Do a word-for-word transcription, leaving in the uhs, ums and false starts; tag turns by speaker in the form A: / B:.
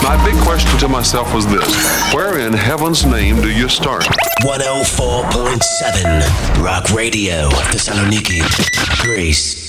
A: My big question to myself was this: where in heaven's name do you start?
B: one oh four point seven Rock Radio, Thessaloniki, Greece.